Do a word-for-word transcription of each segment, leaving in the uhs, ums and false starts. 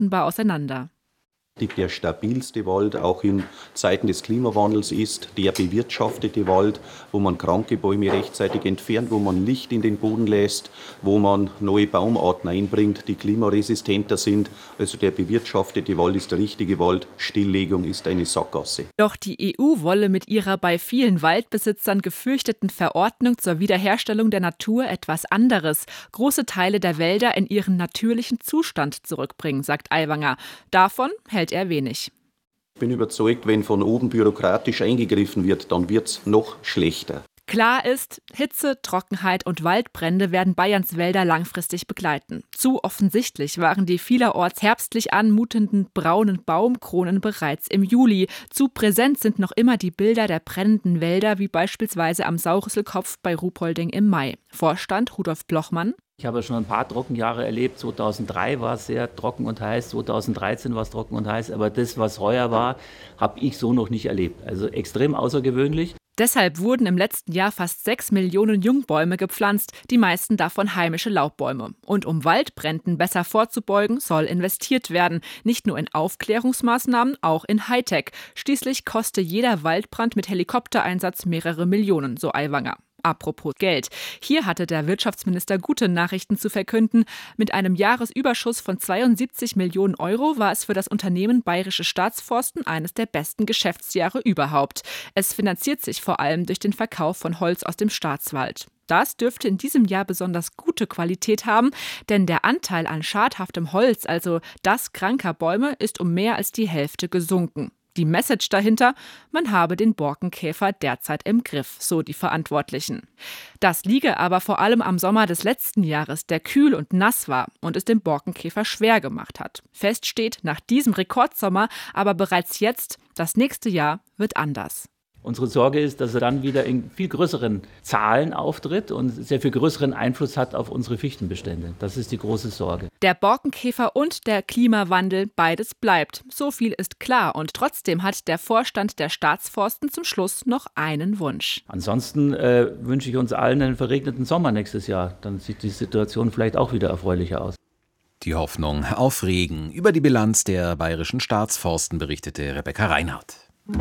unzerstörbar auseinander. Der stabilste Wald auch in Zeiten des Klimawandels ist der bewirtschaftete Wald, wo man kranke Bäume rechtzeitig entfernt, wo man Licht in den Boden lässt, wo man neue Baumarten einbringt, die klimaresistenter sind. Also der bewirtschaftete Wald ist der richtige Wald, Stilllegung ist eine Sackgasse. Doch die E U wolle mit ihrer bei vielen Waldbesitzern gefürchteten Verordnung zur Wiederherstellung der Natur etwas anderes: große Teile der Wälder in ihren natürlichen Zustand zurückbringen, sagt Aiwanger. Davon hält er wenig. Ich bin überzeugt, wenn von oben bürokratisch eingegriffen wird, dann wird es noch schlechter. Klar ist, Hitze, Trockenheit und Waldbrände werden Bayerns Wälder langfristig begleiten. Zu offensichtlich waren die vielerorts herbstlich anmutenden braunen Baumkronen bereits im Juli. Zu präsent sind noch immer die Bilder der brennenden Wälder, wie beispielsweise am Saurisselkopf bei Ruhpolding im Mai. Vorstand Rudolf Blochmann: Ich habe schon ein paar Trockenjahre erlebt. zweitausenddrei war es sehr trocken und heiß, zweitausenddreizehn war es trocken und heiß. Aber das, was heuer war, habe ich so noch nicht erlebt. Also extrem außergewöhnlich. Deshalb wurden im letzten Jahr fast sechs Millionen Jungbäume gepflanzt, die meisten davon heimische Laubbäume. Und um Waldbränden besser vorzubeugen, soll investiert werden. Nicht nur in Aufklärungsmaßnahmen, auch in Hightech. Schließlich koste jeder Waldbrand mit Helikoptereinsatz mehrere Millionen, so Aiwanger. Apropos Geld. Hier hatte der Wirtschaftsminister gute Nachrichten zu verkünden. Mit einem Jahresüberschuss von zweiundsiebzig Millionen Euro war es für das Unternehmen Bayerische Staatsforsten eines der besten Geschäftsjahre überhaupt. Es finanziert sich vor allem durch den Verkauf von Holz aus dem Staatswald. Das dürfte in diesem Jahr besonders gute Qualität haben, denn der Anteil an schadhaftem Holz, also das kranker Bäume, ist um mehr als die Hälfte gesunken. Die Message dahinter: man habe den Borkenkäfer derzeit im Griff, so die Verantwortlichen. Das liege aber vor allem am Sommer des letzten Jahres, der kühl und nass war und es dem Borkenkäfer schwer gemacht hat. Fest steht nach diesem Rekordsommer aber bereits jetzt: das nächste Jahr wird anders. Unsere Sorge ist, dass er dann wieder in viel größeren Zahlen auftritt und sehr viel größeren Einfluss hat auf unsere Fichtenbestände. Das ist die große Sorge. Der Borkenkäfer und der Klimawandel, beides bleibt. So viel ist klar. Und trotzdem hat der Vorstand der Staatsforsten zum Schluss noch einen Wunsch. Ansonsten äh, wünsche ich uns allen einen verregneten Sommer nächstes Jahr. Dann sieht die Situation vielleicht auch wieder erfreulicher aus. Die Hoffnung auf Regen. Über die Bilanz der Bayerischen Staatsforsten berichtete Rebecca Reinhardt.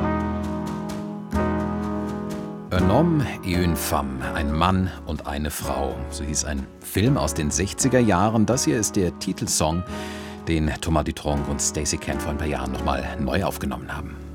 Un homme et une femme, ein Mann und eine Frau. So hieß ein Film aus den sechziger Jahren. Das hier ist der Titelsong, den Thomas Dutronc und Stacey Kent vor ein paar Jahren nochmal neu aufgenommen haben.